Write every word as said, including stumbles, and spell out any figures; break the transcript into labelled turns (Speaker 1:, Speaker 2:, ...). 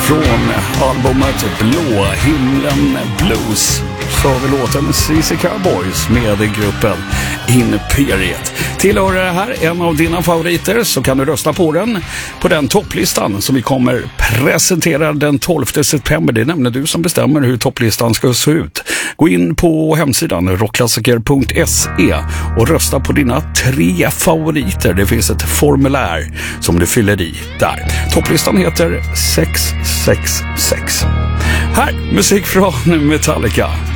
Speaker 1: från albumet Blå himlen blues. Så har vi låten C C Cowboys med gruppen Imperiet. Tillhör det här en av dina favoriter så kan du rösta på den på den topplistan som vi kommer presentera den tolfte september. Det är nämligen du som bestämmer hur topplistan ska se ut. Gå in på hemsidan rockklassiker punkt se och rösta på dina tre favoriter. Det finns ett formulär som du fyller i där. Topplistan heter sex sex sex. Här, musik från Metallica.